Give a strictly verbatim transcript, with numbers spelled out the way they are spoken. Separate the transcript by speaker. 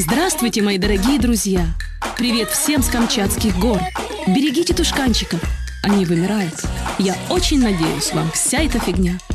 Speaker 1: Здравствуйте, мои дорогие друзья! Привет всем с Камчатских гор! Берегите тушканчиков, они вымирают. Я очень надеюсь, вам вся эта фигня